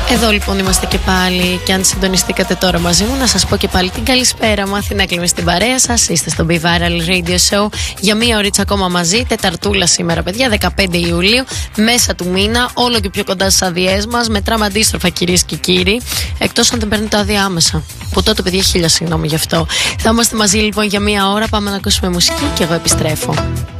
Εδώ λοιπόν είμαστε και πάλι. Και αν συντονιστήκατε τώρα μαζί μου, να σας πω και πάλι την καλησπέρα μου. Αθηνά Κλίμη στην παρέα σας. Είστε στο Be Viral Radio Show για μία ωρίτσα ακόμα μαζί. Τεταρτούλα σήμερα, παιδιά, 15 Ιουλίου, μέσα του μήνα. Όλο και πιο κοντά στις αδειές μας. Μετράμε αντίστροφα, κυρίες και κύριοι. Εκτός αν δεν παίρνετε τα άδεια άμεσα. Που τότε, παιδιά, 1000 συγγνώμη γι' αυτό. Θα είμαστε μαζί λοιπόν για μία ώρα. Πάμε να ακούσουμε μουσική και εγώ επιστρέφω.